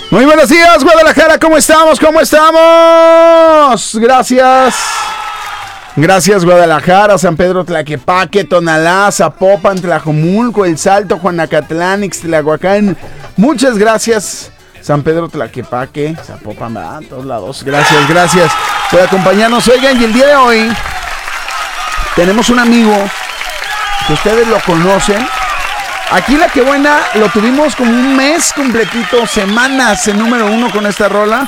Muy buenos días, Guadalajara, ¿cómo estamos? ¿Cómo estamos? Gracias. Gracias, Guadalajara, San Pedro Tlaquepaque, Tonalá, Zapopan, Tlajomulco, El Salto, Juanacatlán, Ixtlahuacán. Muchas gracias, San Pedro Tlaquepaque, Zapopan, a todos lados. Gracias por acompañarnos. Oigan, y el día de hoy tenemos un amigo que ustedes lo conocen. Aquí La Que Buena lo tuvimos como un mes completito, semanas en número 1 con esta rola.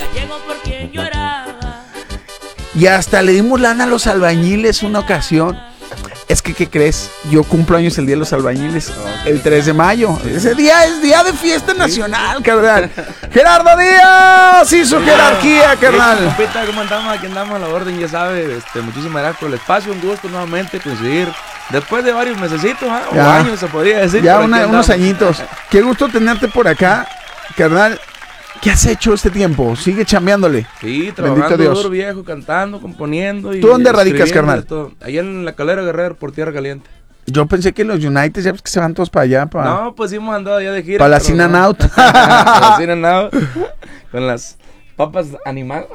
Y hasta le dimos lana a los albañiles una ocasión. Es que, ¿qué crees? Yo cumplo años el día de los albañiles, el 3 de mayo. Ese día es día de fiesta nacional, carnal. Gerardo Díaz y su jerarquía, carnal. Compita, ¿cómo andamos? Aquí andamos a la orden, ya sabe. Muchísimas gracias por el espacio, un gusto nuevamente coincidir. Después de varios mesecitos, o años se podría decir. Ya unos añitos. Qué gusto tenerte por acá, carnal. ¿Qué has hecho este tiempo? Sigue chambeándole. Sí, trabajando duro, viejo, cantando, componiendo. ¿Tú dónde radicas, carnal? Allá en la Calera Guerrero, por Tierra Caliente. Yo pensé que los United, ya ves que se van todos para allá. No, pues sí hemos andado allá de gira. Para la Sin and Out. Para la Sin and Out. Con las papas animal.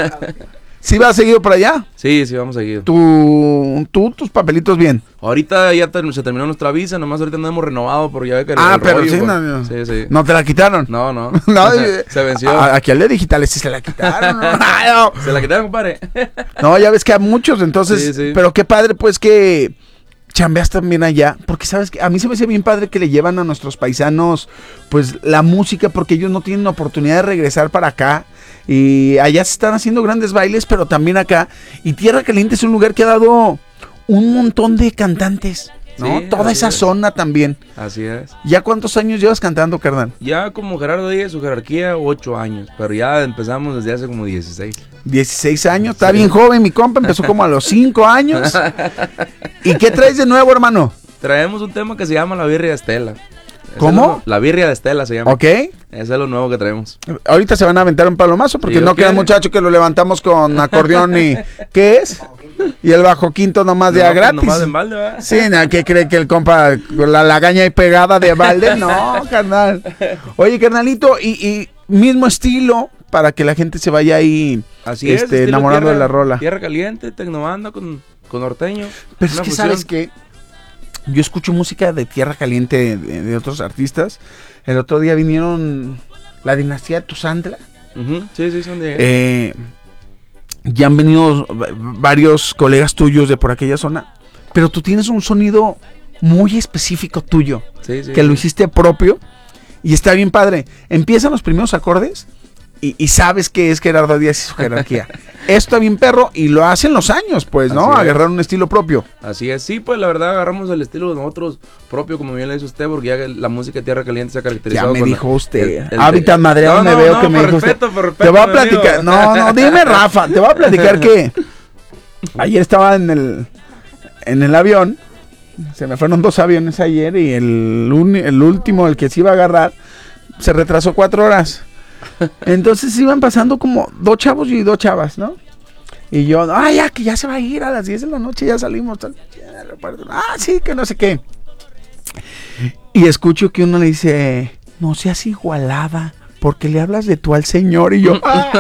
¿Sí vas seguido para allá? Sí, vamos seguido. Tus papelitos bien. Ahorita ya se terminó nuestra visa, nomás ahorita no hemos renovado, pero ya ve que pero rollo, sí, pues, sí. ¿No te la quitaron? No. No, se venció. Aquí al de digitales sí se la quitaron. No. Se la quitaron, compadre. No, ya ves que hay muchos, entonces, sí. Pero qué padre pues que chambeas también allá, porque sabes que a mí se me hace bien padre que le llevan a nuestros paisanos pues la música, porque ellos no tienen la oportunidad de regresar para acá. Y allá se están haciendo grandes bailes, pero también acá. Y Tierra Caliente es un lugar que ha dado un montón de cantantes, ¿no? Sí, toda esa zona también. Así es. ¿Ya cuántos años llevas cantando, carnal? Ya como Gerardo Díaz, su jerarquía, 8 años. Pero ya empezamos desde hace como 16. 16 años, está bien joven mi compa, empezó como a los 5 años. ¿Y qué traes de nuevo, hermano? Traemos un tema que se llama La Birria de Estela. ¿Cómo? La Birria de Estela se llama. Ok. Ese es lo nuevo que traemos. Ahorita se van a aventar un palomazo porque no queda muchacho que lo levantamos con acordeón y... ¿Qué es? Y el bajo quinto nomás de a gratis. Nomás de embalde, ¿verdad? Sí, ¿qué cree que el compa con la lagaña ahí pegada de balde? No, carnal. Oye, carnalito, y mismo estilo para que la gente se vaya ahí enamorando de la rola. Tierra Caliente, tecnobanda con norteño. Pero es que ¿sabes qué? Yo escucho música de Tierra Caliente de otros artistas. El otro día vinieron la dinastía de Tuzantla. Sí, son de... ya han venido varios colegas tuyos de por aquella zona. Pero tú tienes un sonido muy específico tuyo. Sí, que lo hiciste propio. Y está bien padre. Empiezan los primeros acordes y sabes que es Gerardo Díaz y su jerarquía. Esto está bien perro y lo hacen los años, pues, ¿no? Agarrar un estilo propio. Así es, sí, pues la verdad agarramos el estilo de nosotros propio, como bien le dice usted, porque ya la música de Tierra Caliente se ha caracterizado. Ya me dijo usted. Hábitat Madreado me veo que me dijo usted. Por respeto, te voy a platicar. No, dime, Rafa, te voy a platicar que ayer estaba en el avión. Se me fueron 2 aviones ayer y el último, el que se iba a agarrar, se retrasó 4 horas. Entonces iban pasando como 2 chavos y 2 chavas, ¿no? Y yo, ya que ya se va a ir a las 10 de la noche, ya salimos. Sí, que no sé qué. Y escucho que uno le dice, no seas igualada, porque le hablas de tú al señor. Y yo,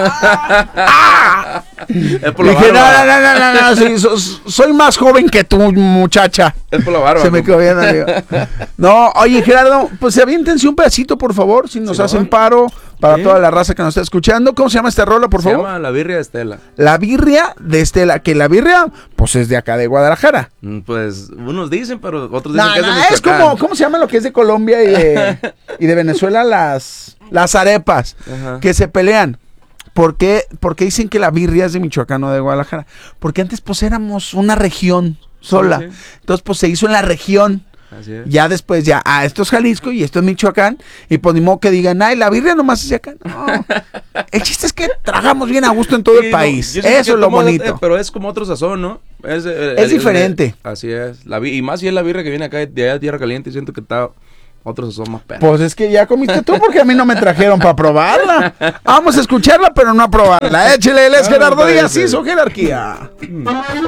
Es por la dije, barba. no, sí, soy más joven que tú, muchacha. Es por la barba. Se me quedó bien, amigo. No, oye, Gerardo, pues se aviéntense un pedacito, por favor, si nos hacen paro, para toda la raza que nos está escuchando. ¿Cómo se llama esta rola, por favor? Se llama La Birria de Estela. La Birria de Estela, que la birria, pues es de acá, de Guadalajara. Pues unos dicen, pero otros dicen que es de Michoacán. Es como, ¿cómo se llama lo que es de Colombia y de Venezuela? Las arepas, que se pelean. ¿Por qué dicen que la birria es de Michoacán o de Guadalajara? Porque antes pues éramos una región sola. Sí. Entonces pues se hizo en la región. Así es. Ya después esto es Jalisco y esto es Michoacán. Y pues ni modo que digan, la birria nomás es de acá. No. El chiste es que tragamos bien a gusto en todo el país. Eso es lo bonito. Pero es como otro sazón, ¿no? Es diferente. Así es. Y más si es la birria que viene acá de allá de Tierra Caliente. Siento que está... Otros son más perros. Pues es que ya comiste tú porque a mí no me trajeron para probarla. Vamos a escucharla, pero no a probarla. Échale, él es Gerardo Díaz y su jerarquía.